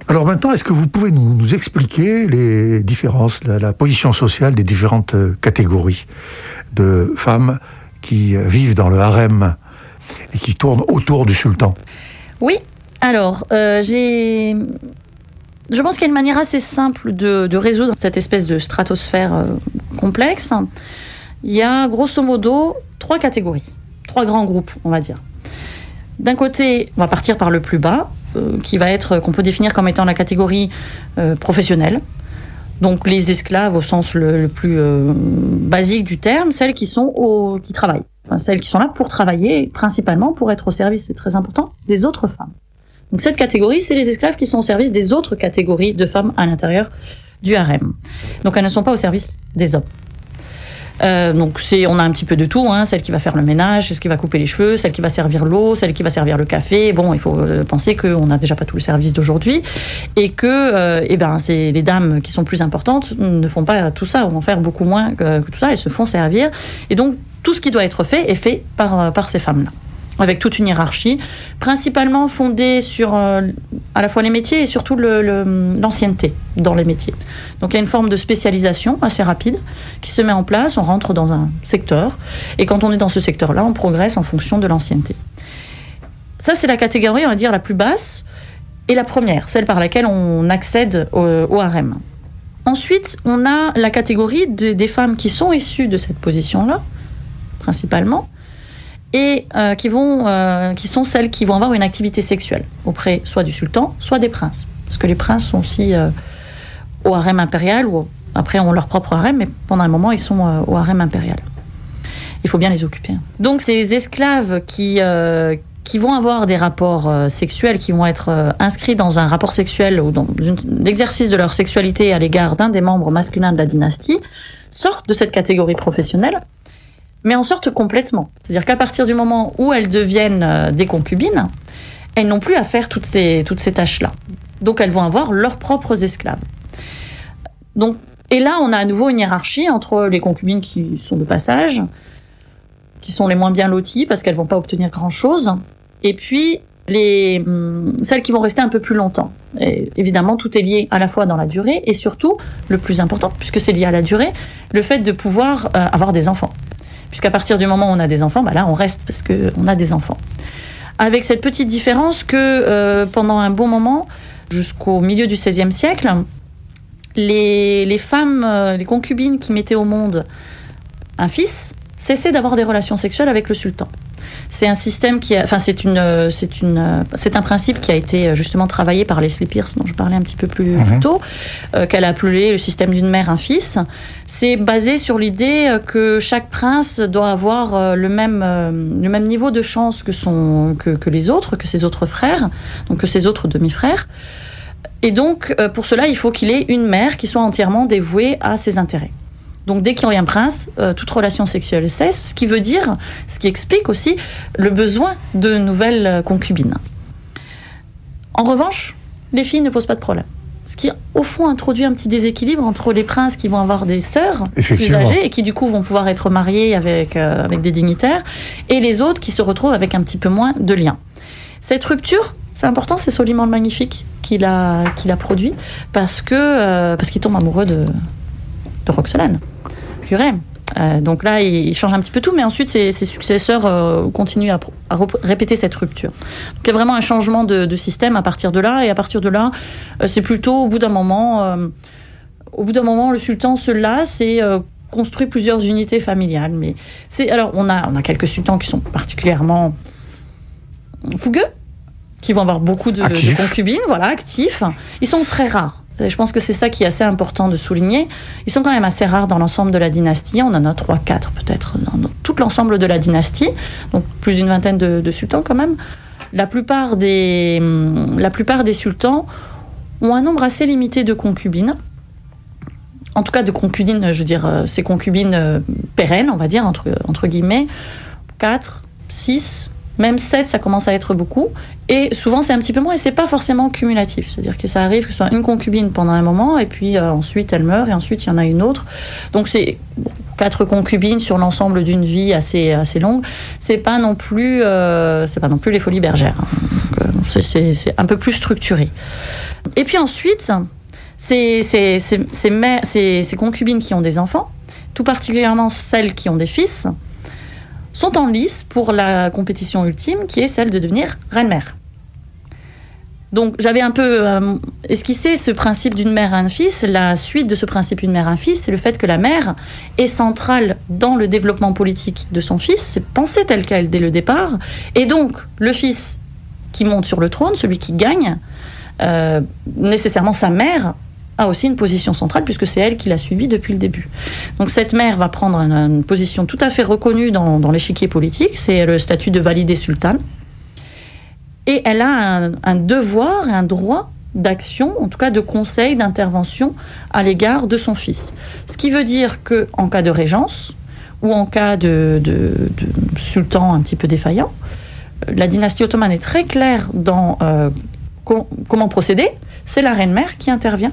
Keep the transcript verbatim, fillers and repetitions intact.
Alors maintenant, est-ce que vous pouvez nous, nous expliquer les différences, la, la position sociale des différentes catégories de femmes qui vivent dans le harem et qui tournent autour du sultan? Oui, alors, euh, j'ai... je pense qu'il y a une manière assez simple de, de résoudre cette espèce de stratosphère euh, complexe. Il y a grosso modo trois catégories, trois grands groupes, on va dire. D'un côté, on va partir par le plus bas, euh, qui va être, qu'on peut définir comme étant la catégorie euh, professionnelle. Donc les esclaves au sens le, le plus euh, basique du terme, celles qui sont au, qui travaillent, enfin, celles qui sont là pour travailler, principalement pour être au service, c'est très important, des autres femmes. Donc cette catégorie, c'est les esclaves qui sont au service des autres catégories de femmes à l'intérieur du harem. Donc elles ne sont pas au service des hommes. Euh, donc c'est, on a un petit peu de tout, hein, celle qui va faire le ménage, celle qui va couper les cheveux, celle qui va servir l'eau, celle qui va servir le café. Bon, il faut euh, penser qu'on n'a déjà pas tout le service d'aujourd'hui et que euh, eh ben, c'est les dames qui sont plus importantes ne font pas tout ça, ou vont faire beaucoup moins que, que tout ça, elles se font servir. Et donc tout ce qui doit être fait est fait par, par ces femmes-là, avec toute une hiérarchie, principalement fondée sur euh, à la fois les métiers et surtout le, le, l'ancienneté dans les métiers. Donc il y a une forme de spécialisation assez rapide qui se met en place, on rentre dans un secteur, et quand on est dans ce secteur-là, on progresse en fonction de l'ancienneté. Ça, c'est la catégorie, on va dire, la plus basse, et la première, celle par laquelle on accède au, au harem. Ensuite, on a la catégorie de, des femmes qui sont issues de cette position-là, principalement, et euh, qui, vont, euh, qui sont celles qui vont avoir une activité sexuelle auprès soit du sultan, soit des princes. Parce que les princes sont aussi euh, au harem impérial, ou après ont leur propre harem, mais pendant un moment ils sont euh, au harem impérial. Il faut bien les occuper. Donc ces esclaves qui, euh, qui vont avoir des rapports euh, sexuels, qui vont être euh, inscrits dans un rapport sexuel ou dans une, l'exercice de leur sexualité à l'égard d'un des membres masculins de la dynastie, sortent de cette catégorie professionnelle, mais en sortent complètement. C'est-à-dire qu'à partir du moment où elles deviennent euh, des concubines, elles n'ont plus à faire toutes ces, toutes ces tâches-là. Donc elles vont avoir leurs propres esclaves. Donc, et là, on a à nouveau une hiérarchie entre les concubines qui sont de passage, qui sont les moins bien loties parce qu'elles ne vont pas obtenir grand-chose, et puis les, hum, celles qui vont rester un peu plus longtemps. Et évidemment, tout est lié à la fois dans la durée et surtout, le plus important, puisque c'est lié à la durée, le fait de pouvoir euh, avoir des enfants. Puisqu'à partir du moment où on a des enfants, bah là, on reste parce qu'on a des enfants. Avec cette petite différence que euh, pendant un bon moment, jusqu'au milieu du seizième siècle, les, les femmes, euh, les concubines qui mettaient au monde un fils, cessaient d'avoir des relations sexuelles avec le sultan. C'est un système qui a, enfin c'est une, c'est une, c'est un principe qui a été justement travaillé par Leslie Pierce, dont je parlais un petit peu plus, mmh. plus tôt, euh, qu'elle a appelé le système d'une mère, un fils. C'est basé sur l'idée que chaque prince doit avoir euh, le même, euh, le même niveau de chance que son, que, que les autres, que ses autres frères, donc que ses autres demi-frères. Et donc, euh, pour cela, il faut qu'il ait une mère qui soit entièrement dévouée à ses intérêts. Donc dès qu'il y a un prince, euh, toute relation sexuelle cesse, ce qui veut dire, ce qui explique aussi le besoin de nouvelles euh, concubines. En revanche, les filles ne posent pas de problème. Ce qui, au fond, introduit un petit déséquilibre entre les princes qui vont avoir des sœurs plus âgées et qui, du coup, vont pouvoir être mariées avec, euh, avec des dignitaires, et les autres qui se retrouvent avec un petit peu moins de liens. Cette rupture, c'est important, c'est Soliman le Magnifique qui l'a, qui l'a produit, parce, que, euh, parce qu'il tombe amoureux de, de Roxolane. Euh, donc là, il change un petit peu tout, mais ensuite ses, ses successeurs euh, continuent à, à rep- répéter cette rupture. Donc il y a vraiment un changement de, de système à partir de là, et à partir de là, euh, c'est plutôt au bout d'un moment, euh, au bout d'un moment, le sultan se lasse et euh, construit plusieurs unités familiales. Mais c'est, alors on a, on a quelques sultans qui sont particulièrement fougueux, qui vont avoir beaucoup de, de concubines, voilà, actifs. Ils sont très rares. Je pense que c'est ça qui est assez important de souligner. Ils sont quand même assez rares dans l'ensemble de la dynastie. On en a trois, quatre peut-être dans, dans tout l'ensemble de la dynastie. Donc plus d'une vingtaine de, de sultans quand même. La plupart, des, la plupart des sultans ont un nombre assez limité de concubines. En tout cas de concubines, je veux dire, ces concubines pérennes, on va dire, entre, entre guillemets. quatre, six, Même sept, ça commence à être beaucoup. Et souvent, c'est un petit peu moins, et c'est pas forcément cumulatif. C'est-à-dire que ça arrive que ce soit une concubine pendant un moment, et puis euh, ensuite elle meurt, et ensuite il y en a une autre. Donc c'est bon, quatre concubines sur l'ensemble d'une vie assez assez longue. C'est pas non plus, euh, c'est pas non plus les folies bergères. Donc, euh, c'est, c'est, c'est un peu plus structuré. Et puis ensuite, ces, ces, ces, ces, mères, ces, ces concubines qui ont des enfants, tout particulièrement celles qui ont des fils, sont en lice pour la compétition ultime qui est celle de devenir reine-mère. Donc j'avais un peu euh, esquissé ce principe d'une mère à un fils. La suite de ce principe d'une mère à un fils, c'est le fait que la mère est centrale dans le développement politique de son fils, c'est pensé tel quel dès le départ, et donc le fils qui monte sur le trône, celui qui gagne, euh, nécessairement sa mère a aussi une position centrale puisque c'est elle qui l'a suivi depuis le début. Donc cette mère va prendre une, une position tout à fait reconnue dans, dans l'échiquier politique, c'est le statut de validée sultane. Et elle a un, un devoir, un droit d'action, en tout cas de conseil, d'intervention à l'égard de son fils. Ce qui veut dire qu'en cas de régence, ou en cas de, de, de sultan un petit peu défaillant, la dynastie ottomane est très claire dans euh, com- comment procéder, c'est la reine-mère qui intervient